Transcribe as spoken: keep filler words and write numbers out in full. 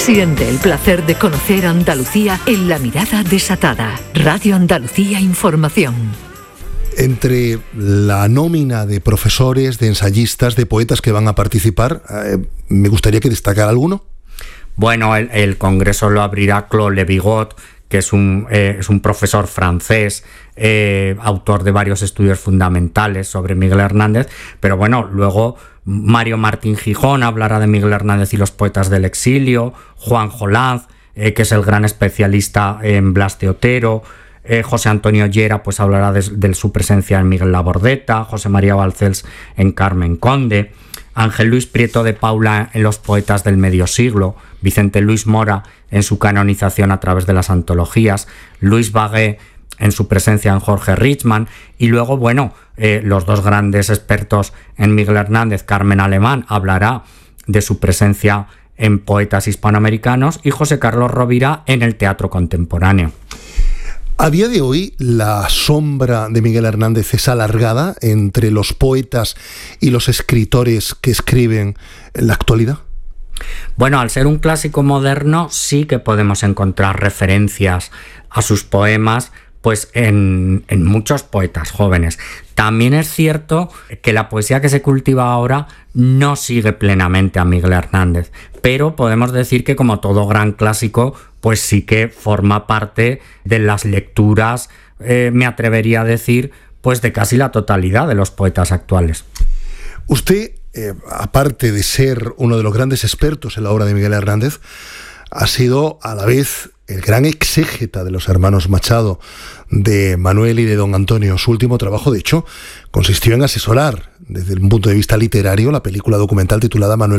Siente el placer de conocer Andalucía en La Mirada Desatada. Radio Andalucía Información. Entre la nómina de profesores, de ensayistas, de poetas que van a participar, eh, me gustaría que destacara alguno. Bueno, el, el congreso lo abrirá Claude Lévi-Gout, que es un, eh, es un profesor francés, eh, autor de varios estudios fundamentales sobre Miguel Hernández, pero bueno, luego Mario Martín Gijón hablará de Miguel Hernández y los poetas del exilio, Juan Jolanz, eh, que es el gran especialista en Blas de Otero, eh, José Antonio Llera pues hablará de, de su presencia en Miguel Labordeta, José María Balcells en Carmen Conde, Ángel Luis Prieto de Paula en los poetas del medio siglo, Vicente Luis Mora en su canonización a través de las antologías, Luis Bagué en su presencia en Jorge Richman, y luego, bueno, eh, los dos grandes expertos en Miguel Hernández, Carmen Alemán, hablará de su presencia en poetas hispanoamericanos, y José Carlos Rovira en el teatro contemporáneo. A día de hoy, la sombra de Miguel Hernández es alargada entre los poetas y los escritores que escriben en la actualidad. Bueno, al ser un clásico moderno, sí que podemos encontrar referencias a sus poemas pues en, en muchos poetas jóvenes. También es cierto que la poesía que se cultiva ahora no sigue plenamente a Miguel Hernández, pero podemos decir que, como todo gran clásico, pues sí que forma parte de las lecturas, eh, me atrevería a decir, pues de casi la totalidad de los poetas actuales. Usted, eh, aparte de ser uno de los grandes expertos en la obra de Miguel Hernández, ha sido a la vez el gran exégeta de los hermanos Machado, de Manuel y de Don Antonio. Su último trabajo, de hecho, consistió en asesorar desde un punto de vista literario la película documental titulada Manuel